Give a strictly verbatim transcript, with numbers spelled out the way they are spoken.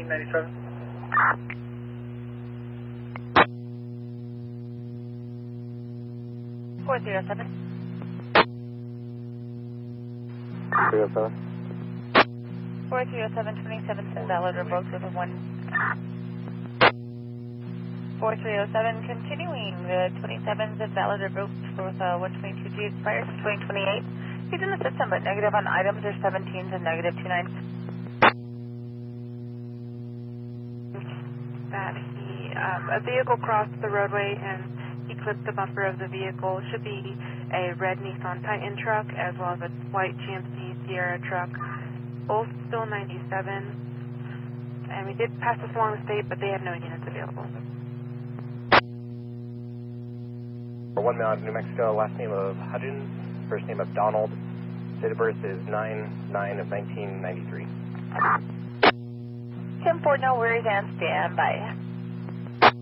ninety-seven. four three oh seven. three oh seven. four three oh seven, twenty-seven is valid, revoked with a one. four three oh seven, continuing, the twenty-seven is valid, revoked with a one twenty-two G, expires twenty twenty-eight. He's in the system, but negative on items are seventeens and negative two nines. That he, um, a vehicle crossed the roadway and he clipped the bumper of the vehicle. It should be a red Nissan Titan truck as well as a white G M C Sierra truck. Both still ninety-seven. And we did pass this along the state, but they have no units available. One mile New Mexico, last name of Hudgens, first name of Donald. Date of birth is nine nine of nineteen ninety-three. ten four, no worries, and stand by.